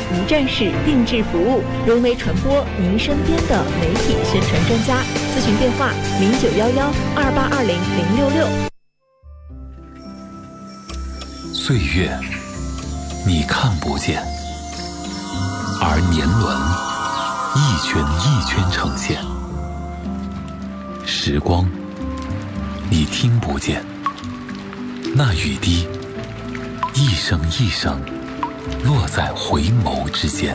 一站式定制服务，融为传播您身边的媒体宣传专家。咨询电话091128200666。 岁月你看不见，而年轮一圈一圈呈现。时光你听不见，那雨滴一声一声落在回眸之间。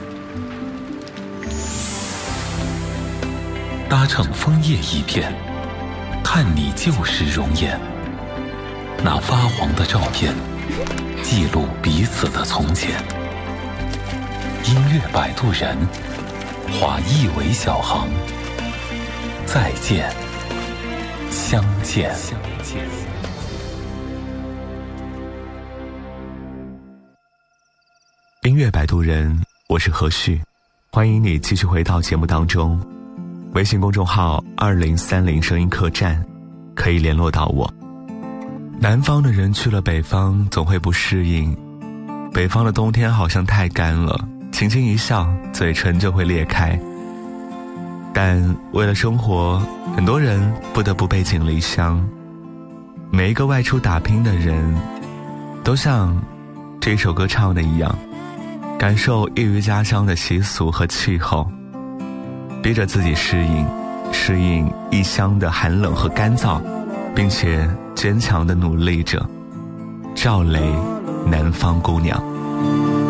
搭乘枫叶一片，看你旧时容颜。那发黄的照片，记录彼此的从前。音乐摆渡人，划一尾小航。再见，相见。 音乐摆渡人，我是何旭，欢迎你继续回到节目当中。微信公众号2030声音客栈可以联络到我。南方的人去了北方总会不适应，北方的冬天好像太干了，轻轻一笑嘴唇就会裂开。但为了生活，很多人不得不背井离乡。每一个外出打拼的人都像这首歌唱的一样，感受异于家乡的习俗和气候，逼着自己适应异乡的寒冷和干燥，并且坚强地努力着。赵雷，南方姑娘。